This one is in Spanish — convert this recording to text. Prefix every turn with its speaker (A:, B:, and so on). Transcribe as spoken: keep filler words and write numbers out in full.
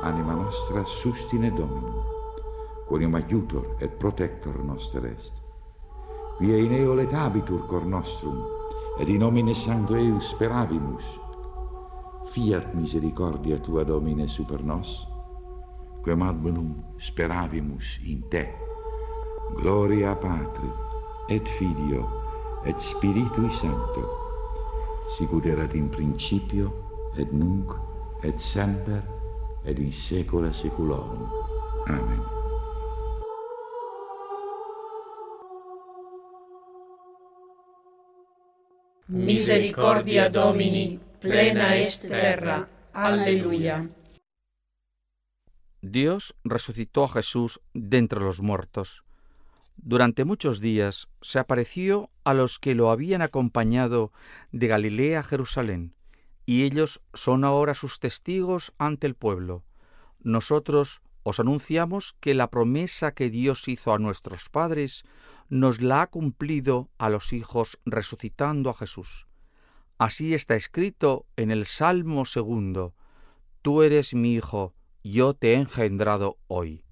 A: anima nostra sustine Dominum, quoniam aiutor et protector noster est. Quia in eo letabitur cor nostrum, et in nomine Sancto eius speravimus. Fiat misericordia tua, Domine, super nos, quem ad bonum speravimus in te. Gloria Patri, et Filio, et Spiritui Sancto, sicut erat in principio, et nunc, et semper, et in saecula saeculorum. Amen.
B: Misericordia Domini, plena est terra. Aleluya.
C: Dios resucitó a Jesús de entre los muertos. Durante muchos días se apareció a los que lo habían acompañado de Galilea a Jerusalén, y ellos son ahora sus testigos ante el pueblo. Nosotros os anunciamos que la promesa que Dios hizo a nuestros padres nos la ha cumplido a los hijos resucitando a Jesús. Así está escrito en el Salmo segundo: Tú eres mi hijo, yo te he engendrado hoy.